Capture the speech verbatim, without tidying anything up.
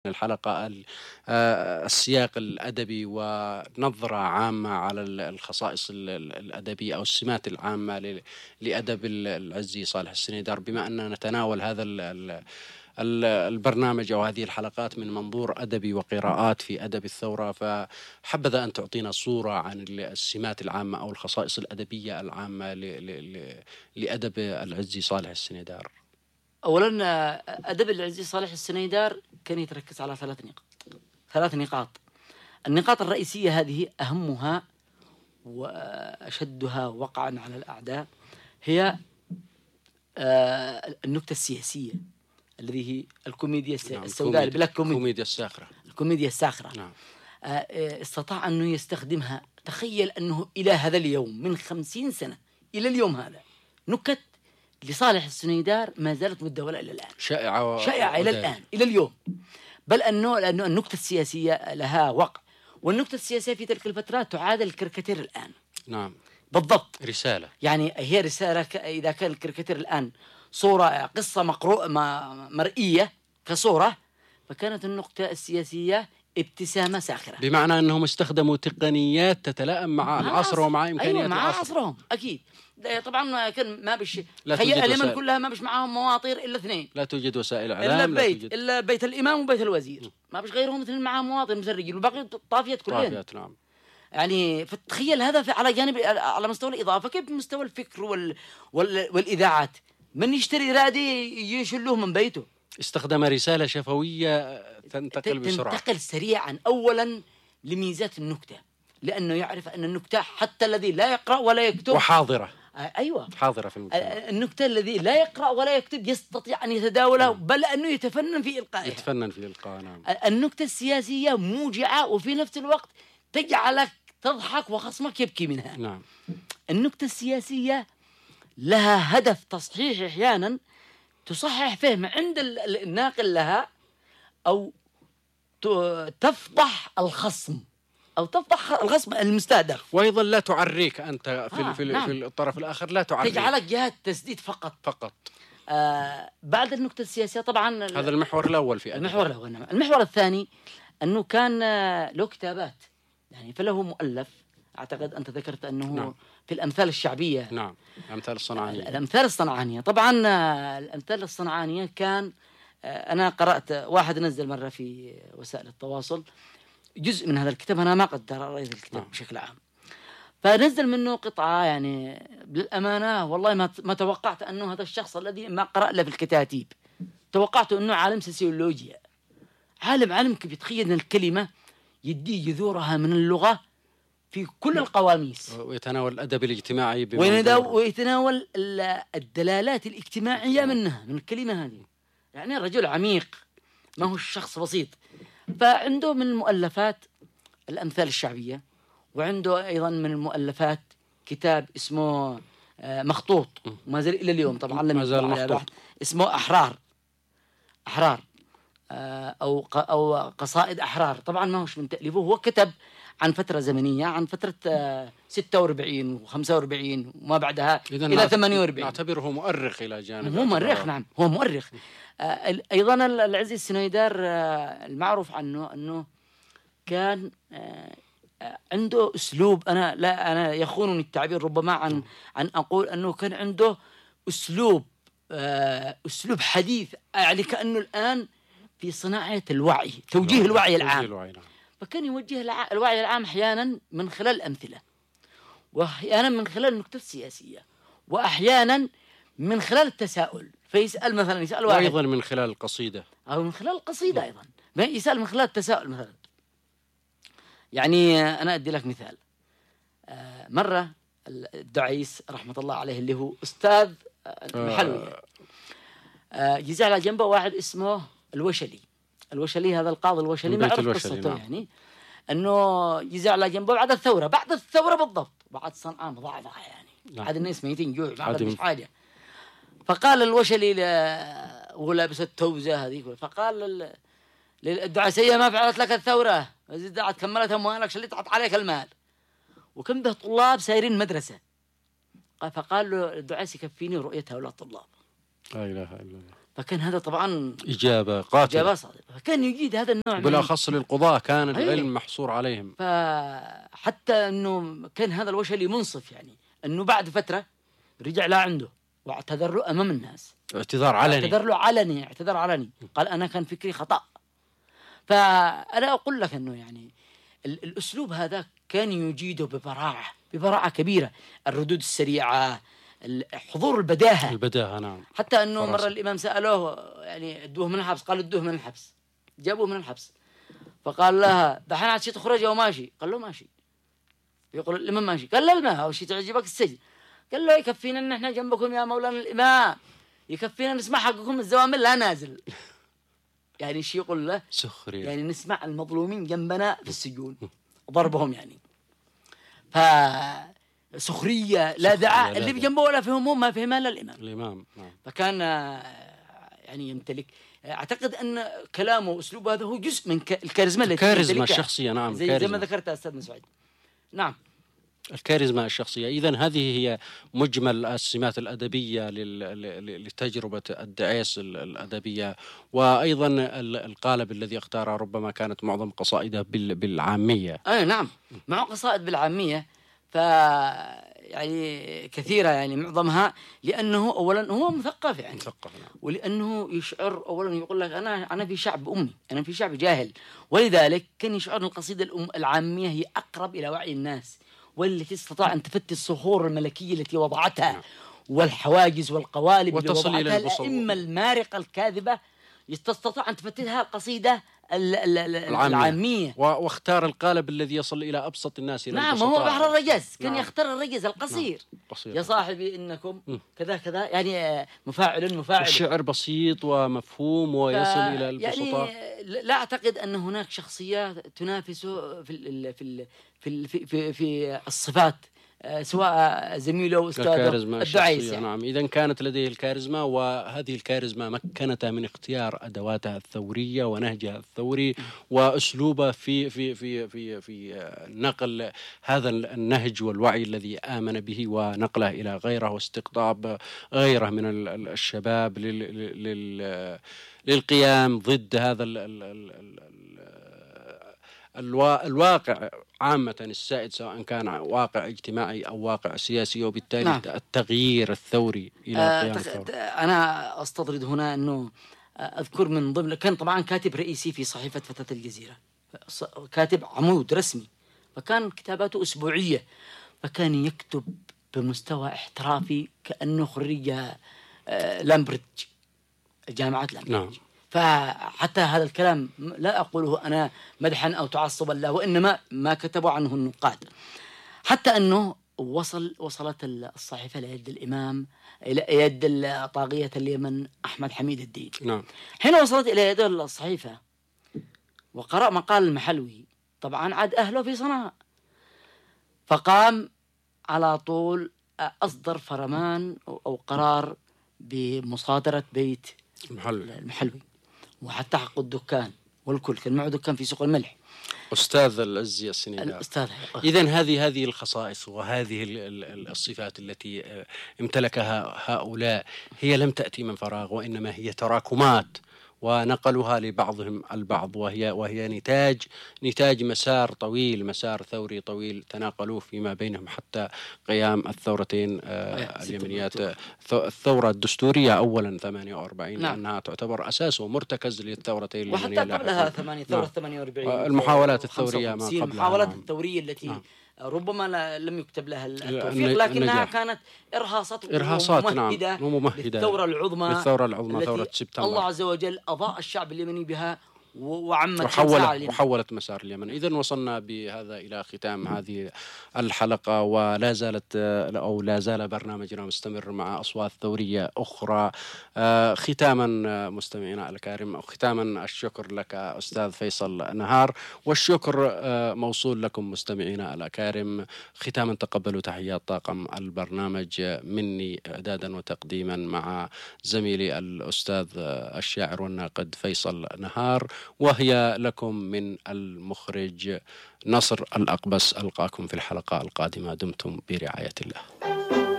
الحلقة ال- آه، السياق الأدبي ونظرة عامة على ال- الخصائص ال- ال- الأدبية أو السمات العامة ل- لأدب ال- العزي صالح السنيدار، بما أننا نتناول هذا ال- ال- ال- البرنامج أو هذه الحلقات من منظور أدبي وقراءات في أدب الثورة. فحبذا أن تعطينا صورة عن ال- السمات العامة أو الخصائص الأدبية العامة ل- ل- ل- لأدب العزي صالح السنيدار. أولا أدب العزي صالح السنيدار كان يتركز على ثلاث نقاط ثلاث نقاط النقاط الرئيسية هذه أهمها وأشدها وقعا على الأعداء هي النكتة السياسية الذي هي الكوميديا نعم، السوداء، البلاك كوميديا، الكوميديا الساخرة الكوميديا الساخرة. نعم. استطاع أنه يستخدمها. تخيل أنه إلى هذا اليوم من خمسين سنة إلى اليوم هذا نكت لصالح السنيدار ما زالت متداولة إلى الآن، شائعة شائعة إلى الآن إلى اليوم. بل أنه لأنه النكتة السياسية لها وقع، والنكتة السياسية في تلك الفترات تعادل الكاريكاتير الآن. نعم بالضبط، رسالة. يعني هي رسالة. إذا كان الكاريكاتير الآن صورة قصة مقروءة مرئية كصورة، فكانت النكتة السياسية ابتسامة ساخرة، بمعنى أنهم استخدموا تقنيات تتلائم مع العصر ومع إمكانيات أيوة مع العصر. عصرهم أكيد. طبعا كان ما بش لا تخيل توجد اليمن وسائل. كلها ما بش معاهم مواطير إلا اثنين، لا توجد وسائل إلا إعلام، لا بيت توجد إلا بيت الإمام وبيت الوزير، ما بش غيرهم اثنين معاهم مواطن مثل الرجل، والباقي طافيات كلهم. طافيات. نعم. يعني فتخيل هذا في على جانب على مستوى الإضافة، كيف مستوى الفكر وال... وال... والإذاعات. من يشتري رادي يشلوه من بيته. استخدم رسالة شفوية تنتقل بسرعة، تنتقل سريعا. أولا لميزات النكتة، لأنه يعرف أن النكتة حتى الذي لا يقرأ ولا يكتب وحاضرة. أيوة حاضرة في المجتمع. النكتة الذي لا يقرأ ولا يكتب يستطيع أن يتداوله، بل أنه يتفنن في إلقائها. يتفنن في إلقاء. نعم. النكتة السياسية موجعة وفي نفس الوقت تجعلك تضحك وخصمك يبكي منها. نعم. النكتة السياسية لها هدف تصحيح، أحيانا تصحح فهم عند الناقل لها، أو تفضح الخصم أو تفضح الخصم المستهدف، وأيضا لا تعريك أنت في, آه في, نعم. في الطرف الآخر، لا تعريك، تجعلك جهة تسديد فقط فقط. آه بعد النكتة السياسية طبعا هذا المحور الأول في أدب. المحور الأول. نعم. المحور الثاني أنه كان له كتابات، يعني فله مؤلف. أعتقد أنت ذكرت أنه نعم. في الأمثال الشعبية. نعم. الأمثال الصنعانية. الأمثال الصنعانية طبعا. الأمثال الصنعانية كان أنا قرأت، واحد نزل مرة في وسائل التواصل جزء من هذا الكتاب، أنا ما قد رأيت الكتاب بشكل عام، فنزل منه قطعة. يعني بالأمانة والله ما ما توقعت أنه هذا الشخص الذي ما قرأ له في الكتاتيب، توقعت أنه عالم سوسيولوجيا، عالم عالم كيف يتخيل الكلمة يدي جذورها من اللغة في كل القواميس، ويتناول الأدب الاجتماعي ويتناول الدلالات الاجتماعية منها، من الكلمة هذه. يعني رجل عميق، ما هو الشخص بسيط. فعنده من المؤلفات الأمثال الشعبية، وعنده أيضا من المؤلفات كتاب اسمه مخطوط، ما زال إلى اليوم طبعا لم يزال مخطوط، اسمه أحرار أحرار أو أو قصائد أحرار. طبعا ما هوش من تأليفه، هو كتب عن فترة زمنية، عن فترة ستة وأربعين وخمسة وأربعين وما بعدها إلى ثمانية وأربعين. نعتبره مؤرخ إلى جانب. هو مؤرخ. نعم هو مؤرخ. أيضا العزي السنيدار المعروف عنه أنه كان عنده أسلوب، أنا لا أنا يخونني التعبير ربما عن عن أقول أنه كان عنده أسلوب أسلوب حديث، يعني كأنه الآن في صناعة الوعي، توجيه الوعي العام. فكان يوجه الوعي العام أحيانا من خلال الأمثلة، وأحيانا من خلال النكتة السياسية، وأحيانا من خلال التساؤل. فيسأل مثلا، يسأل واحد، وأيضا من خلال القصيدة، أو من خلال القصيدة أيضا، يسأل من خلال التساؤل مثلا. يعني أنا أدي لك مثال. مرة الدعيس رحمة الله عليه اللي هو أستاذ المحلوية، يجي على جنبه واحد اسمه الوشلي. الوشلي هذا القاضي الوشلي معروف قصته، نعم. يعني أنه يجي على جنبه بعد الثورة بعد الثورة بالضبط، بعد صنعاء مضاعفة، يعني نعم. بعد الناس ميتين جوع، بعد مش حاجة. فقال الوشلي ولابس التوزة هذيك، فقال للدعسية ما فعلت لك الثورة، زدت كملت أموالك، شلت عليك المال، وكم به طلاب سايرين مدرسة. فقال له الدعاس يكفيني رؤية هؤلاء الطلاب. لا إله إلا الله. فكان هذا طبعا إجابة قاتلة، إجابة صادقة. فكان يجيد هذا النوع بالأخص للقضاة كان العلم محصور عليهم. فحتى أنه كان هذا الوشلي منصف، يعني أنه بعد فترة رجع لا عنده واعتذر له أمام الناس، اعتذار علني، اعتذر له علني اعتذر علني قال أنا كان فكري خطأ. فأنا أقول لك أنه يعني الأسلوب هذا كان يجيده ببراعة ببراعة كبيرة، الردود السريعة، حضور البداهة البداهة نعم. حتى أنه فرصة. مرة الإمام سألوه يعني ادوه من الحبس، قال ادوه من الحبس، جابوه من الحبس، فقال لها دحين عاد شي تخرج أو ماشي؟ قال له ماشي. يقول الإمام ماشي، قال لا ما أو شي تعجبك السجن؟ قال له يكفينا أن احنا جنبكم يا مولانا الإمام، يكفينا نسمع حقكم الزوامل لا نازل. يعني شي يقول له سخرية، يعني نسمع المظلومين جنبنا في السجون ضربهم يعني. فسخرية لا دعاء، اللي بجنبه ولا في هموم ما فهمها الا الإمام الإمام نعم. فكان يعني يمتلك، أعتقد أن كلامه وأسلوبه هذا هو جزء من الكاريزما التي الكاريزما الشخصية نعم. زي, زي ما ذكرت أستاذ مسعود. نعم الكاريزما الشخصية. إذن هذه هي مجمل السمات الأدبية لتجربة الدعيس الأدبية، وأيضا القالب الذي اختاره ربما كانت معظم قصائده بالعامية. أي نعم، معه قصائد بالعامية، ف يعني كثيرة يعني معظمها، لأنه أولا هو مثقف يعني مثقف نعم. ولأنه يشعر أولا يقول لك أنا أنا في شعب أمي، أنا في شعب جاهل، ولذلك كان يشعر أن القصيدة الأم العامية هي أقرب إلى وعي الناس، والتي استطاع أن تفتي الصخور الملكية التي وضعتها نعم. والحواجز والقوالب اللي وضعتها الأئمة المارقة الكاذبة، تستطيع أن تفتتها القصيدة العامية. العامية واختار القالب الذي يصل إلى أبسط الناس. نعم، هو بحر الرجز، كان نعم. يختار الرجز القصير. نعم. يا صاحبي إنكم م. كذا كذا، يعني مفاعل مفاعل، الشعر بسيط ومفهوم ويصل ف... إلى البسطاء. يعني لا أعتقد أن هناك شخصيات تنافسه في ال في ال في ال في, في, في الصفات، سواء زميله أو أستاذه الدعيس يعني. نعم، إذن كانت لديه الكاريزما، وهذه الكاريزما مكنته من اختيار أدواتها الثورية ونهجها الثوري وأسلوبه في في في في في نقل هذا النهج والوعي الذي آمن به ونقله إلى غيره، واستقطاب غيره من الشباب لل للقيام ضد هذا ال ال ال الواقع عامة السائد، سواء كان واقع اجتماعي أو واقع سياسي، وبالتالي نعم. التغيير الثوري إلى آه قيام الثورة. أنا أستطرد هنا أنه أذكر من ضمن، كان طبعا كاتب رئيسي في صحيفة فتاة الجزيرة، كاتب عمود رسمي، فكان كتاباته أسبوعية، فكان يكتب بمستوى احترافي كأنه خريج آه لامبريدج، جامعة لامبريدج نعم. فحتى هذا الكلام لا أقوله أنا مدحا أو تعصبا له، وإنما ما كتبوا عنه النقاد، حتى أنه وصل وصلت الصحيفة ليد الإمام، إلى يد طاغية اليمن أحمد حميد الدين نعم. حين وصلت إلى يد الصحيفة وقرأ مقال المحلوي، طبعا عاد أهله في صنعاء، فقام على طول أصدر فرمان أو قرار بمصادرة بيت المحلوي, المحلوي وحتى حق الدكان والكل، كان معه دكان في سوق الملح. أستاذ العزي السنيدار. الأستاذ. إذن هذه هذه الخصائص وهذه الصفات التي امتلكها هؤلاء هي لم تأتي من فراغ، وإنما هي تراكمات ونقلها لبعضهم البعض، وهي وهي نتاج نتاج مسار طويل، مسار ثوري طويل تناقلوه فيما بينهم حتى قيام الثورتين اليمنيات. الثورة الدستورية أولا ثمانية وأربعين نعم. لأنها تعتبر أساس ومرتكز للثورتين اليمنية، وحتى قبلها ثمانية ثورة ثمانية وأربعين المحاولات الثورية ما قبلها، المحاولات نعم. الثورية التي نعم. ربما لم يكتب لها التوفيق، لكنها كانت إرهاصات إرهاصات وممهدة, نعم. وممهدة للثورة العظمى للثورة العظمى ثورة سبتمبر، الله عز وجل أضاء الشعب اليمني بها وعمت وحولت, وحولت مسار اليمن. إذن وصلنا بهذا إلى ختام هذه الحلقة، ولا زالت أو لا زال برنامجنا مستمر مع أصوات ثورية أخرى. ختاما مستمعينا الكرام، أو ختاما الشكر لك أستاذ فيصل نهار، والشكر موصول لكم مستمعينا الأكارم. ختاما تقبلوا تحيات طاقم البرنامج مني إعدادا وتقديما مع زميلي الأستاذ الشاعر والناقد فيصل نهار، وهي لكم من المخرج نصر الأقبس. ألقاكم في الحلقة القادمة، دمتم برعاية الله.